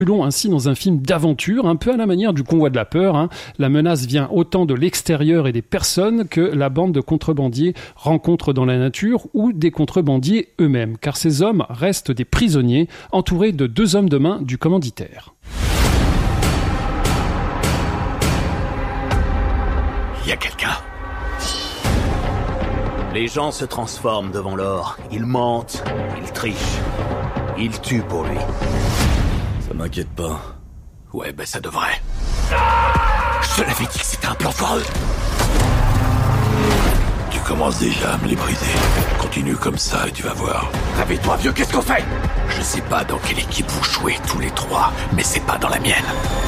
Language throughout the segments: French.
Ainsi dans un film d'aventure, un peu à la manière du Convoi de la peur. Hein. La menace vient autant de l'extérieur et des personnes que la bande de contrebandiers rencontre dans la nature ou des contrebandiers eux-mêmes, car ces hommes restent des prisonniers entourés de 2 hommes de main du commanditaire. Il y a quelqu'un. Les gens se transforment devant l'or. Ils mentent, ils trichent, ils tuent pour lui. Ça m'inquiète pas. Ouais, ben ça devrait. Je te l'avais dit que c'était un plan foireux. Tu commences déjà à me les briser. Continue comme ça et tu vas voir. Réveille-toi, vieux, qu'est-ce qu'on fait? Je sais pas dans quelle équipe vous jouez tous les 3, mais c'est pas dans la mienne.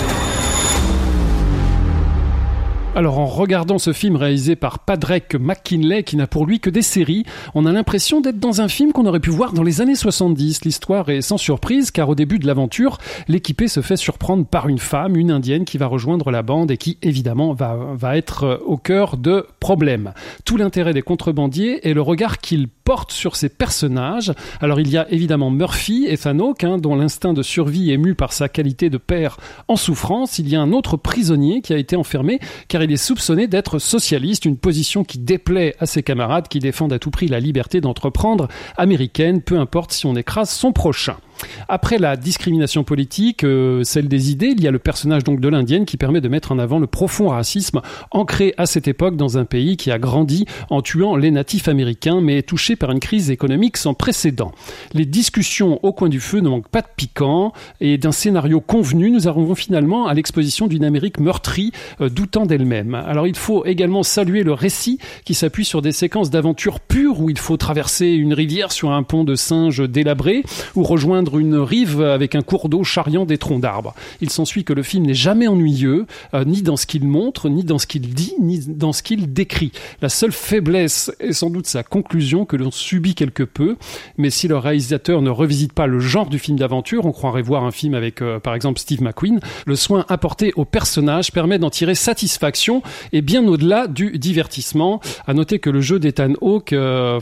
Alors en regardant ce film réalisé par Padraig McKinley, qui n'a pour lui que des séries, on a l'impression d'être dans un film qu'on aurait pu voir dans les années 70. L'histoire est sans surprise, car au début de l'aventure, l'équipé se fait surprendre par une femme, une indienne, qui va rejoindre la bande et qui, évidemment, va être au cœur de problèmes. Tout l'intérêt des contrebandiers est le regard qu'ils portent sur ces personnages. Alors il y a évidemment Murphy, Ethan Hawke, dont l'instinct de survie est mu par sa qualité de père en souffrance. Il y a un autre prisonnier qui a été enfermé, car il est soupçonné d'être socialiste, une position qui déplaît à ses camarades qui défendent à tout prix la liberté d'entreprendre américaine, peu importe si on écrase son prochain. Après la discrimination politique, celle des idées, il y a le personnage donc de l'indienne qui permet de mettre en avant le profond racisme ancré à cette époque dans un pays qui a grandi en tuant les natifs américains mais est touché par une crise économique sans précédent. Les discussions au coin du feu ne manquent pas de piquant et d'un scénario convenu, nous arrivons finalement à l'exposition d'une Amérique meurtrie, doutant d'elle-même. Alors il faut également saluer le récit qui s'appuie sur des séquences d'aventure pures où il faut traverser une rivière sur un pont de singes délabré ou rejoindre une rive avec un cours d'eau charriant des troncs d'arbres. Il s'ensuit que le film n'est jamais ennuyeux, ni dans ce qu'il montre, ni dans ce qu'il dit, ni dans ce qu'il décrit. La seule faiblesse est sans doute sa conclusion que l'on subit quelque peu, mais si le réalisateur ne revisite pas le genre du film d'aventure, on croirait voir un film avec par exemple Steve McQueen, le soin apporté au personnage permet d'en tirer satisfaction et bien au-delà du divertissement. À noter que le jeu d'Ethan Hawke,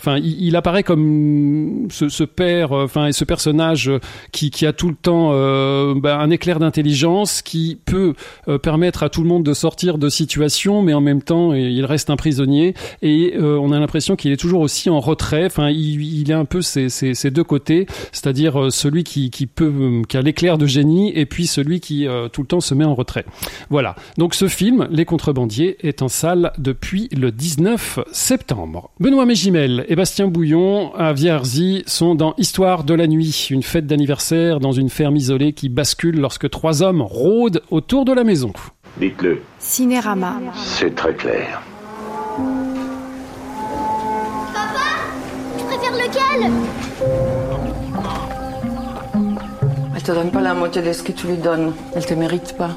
il apparaît comme ce père, et ce personnage qui a tout le temps un éclair d'intelligence qui peut permettre à tout le monde de sortir de situations, mais en même temps il reste un prisonnier et on a l'impression qu'il est toujours aussi en retrait. Il a un peu ces deux côtés, c'est-à-dire celui qui a l'éclair de génie et puis celui qui tout le temps se met en retrait. Voilà. Donc ce film, Les Contrebandiers, est en salle depuis le 19 septembre. Benoît Magimel et Bastien Bouillon à Vierzy sont dans Histoire de la nuit, une fête d'anniversaire dans une ferme isolée qui bascule lorsque 3 hommes rôdent autour de la maison. Dites-le. Cinérama. C'est très clair. Papa, tu préfères lequel? Elle te donne pas la moitié de ce que tu lui donnes. Elle te mérite pas.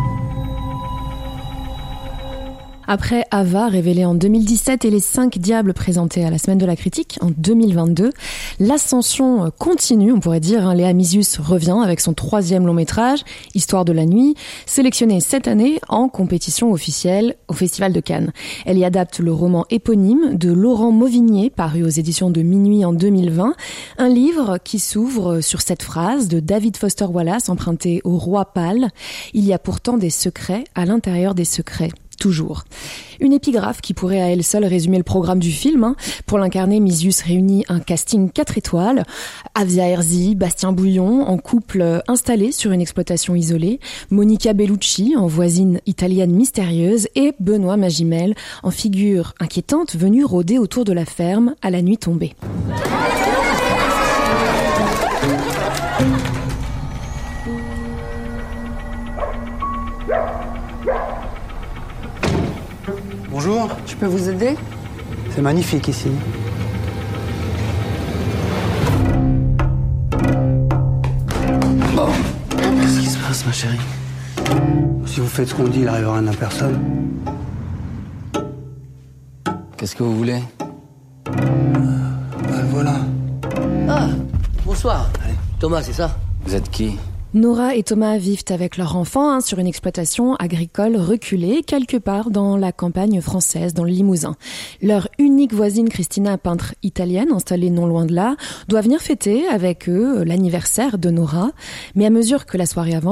Après Ava, révélé en 2017, et Les 5 Diables présentés à la Semaine de la Critique en 2022, l'ascension continue, on pourrait dire. Léa Mysius revient avec son 3e long métrage, Histoire de la nuit, sélectionné cette année en compétition officielle au Festival de Cannes. Elle y adapte le roman éponyme de Laurent Mauvigné, paru aux éditions de Minuit en 2020, un livre qui s'ouvre sur cette phrase de David Foster Wallace empruntée au Roi Pâle. Il y a pourtant des secrets à l'intérieur des secrets. Toujours. Une épigraphe qui pourrait à elle seule résumer le programme du film. Pour l'incarner, Mysius réunit un casting 4 étoiles. Avia Herzi, Bastien Bouillon, en couple installé sur une exploitation isolée. Monica Bellucci, en voisine italienne mystérieuse. Et Benoît Magimel, en figure inquiétante venue rôder autour de la ferme à la nuit tombée. Bonjour. Je peux vous aider? C'est magnifique ici. Bon. Qu'est-ce qui se passe, ma chérie? Si vous faites ce qu'on dit, il arrivera rien à personne. Qu'est-ce que vous voulez? Voilà. Ah, bonsoir. Allez. Thomas, c'est ça? Vous êtes qui? Nora et Thomas vivent avec leur enfant sur une exploitation agricole reculée, quelque part dans la campagne française, dans le Limousin. Leur unique voisine, Christina, peintre italienne, installée non loin de là, doit venir fêter avec eux l'anniversaire de Nora. Mais à mesure que la soirée avance,